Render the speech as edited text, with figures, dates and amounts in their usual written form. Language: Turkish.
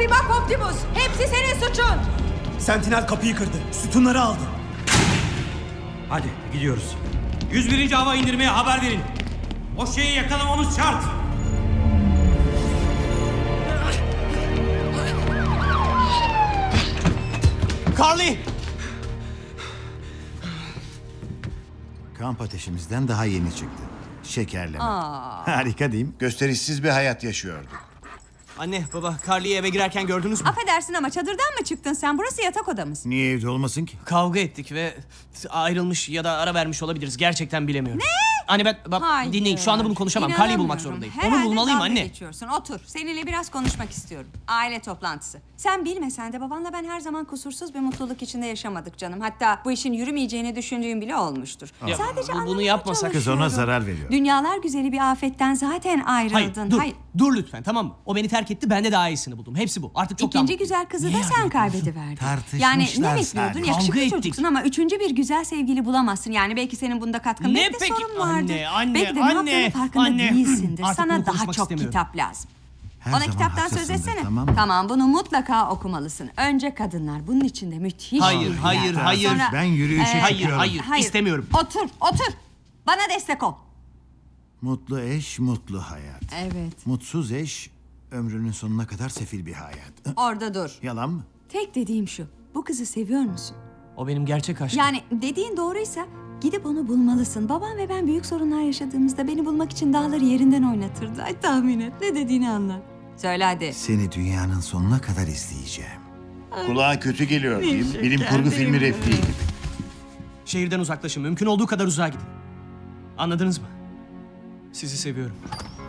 bir bak Optimus. Hepsi senin suçun. Sentinel kapıyı kırdı. Sütunları aldı. Hadi gidiyoruz. 101. hava indirmeye haber verin. O şeyi yakalamamız şart. Carly! Kamp ateşimizden daha yeni çıktı. Şekerleme. Harika değil mi? Gösterişsiz bir hayat yaşıyordu. Anne, baba, Carly'yi eve girerken gördünüz mü? Affedersin ama çadırdan mı çıktın sen? Burası yatak odamız. Niye evde olmasın ki? Kavga ettik ve ayrılmış ya da ara vermiş olabiliriz. Gerçekten bilemiyorum. Ne? Anne bak Hayır. dinleyin, şu anda bunu konuşamam. Carly'yi bulmak İnanamıyorum. zorundayım. Herhalde Onu bulmalıyım dalga anne. geçiyorsun. Otur. Seninle biraz konuşmak istiyorum. Aile toplantısı. Sen bilmesen de babanla ben her zaman kusursuz bir mutluluk içinde yaşamadık canım. Hatta bu işin yürümeyeceğini düşündüğüm bile olmuştur. Ya, Sadece bunu anlamaya yapmasak- Kız ona çalışıyorum. zarar veriyor. Dünyalar güzeli bir afetten zaten ayrıldın. Hayır, dur lütfen, tamam mı? O beni terk etti, ben de daha iyisini buldum. Hepsi bu. Artık çok İkinci güzel kızı da sen kaybediverdin. Tartışmışlar Yani ne bekliyordun? sadece. Yakışıklı Kavga çocuksun ettik. ama üçüncü bir güzel sevgili bulamazsın. Yani belki senin bunda katkın Ne belki de peki? sorun vardır. Anne, belki de ne anne, yaptığının farkında anne. değilsindir. Artık Sana bunu daha konuşmak çok istemiyorum. kitap lazım. Her Ona zaman kitaptan söz haklısındır, etsene. tamam mı? Tamam, bunu mutlaka okumalısın. Önce kadınlar. Bunun içinde müthiş Hayır, bir hayır, yer. hayır. Sonra- Ben yürüyüşe Ee, çıkıyorum. Hayır, istemiyorum. Otur. Bana destek ol. Mutlu eş, mutlu hayat. Evet. Mutsuz eş, ömrünün sonuna kadar sefil bir hayat. Orada dur. Yalan mı? Tek dediğim şu. Bu kızı seviyor musun? O benim gerçek aşkım. Yani dediğin doğruysa gidip onu bulmalısın. Babam ve ben büyük sorunlar yaşadığımızda beni bulmak için dağları yerinden oynatırdı. Ay tahmin et. Ne dediğini anla. Söyle hadi. Seni dünyanın sonuna kadar izleyeceğim. Kulağa kötü geliyor değil mi? Bilim kurgu filmi repliği gibi. Şehirden uzaklaşın, mümkün olduğu kadar uzağa gidin. Anladınız mı? Sizi seviyorum.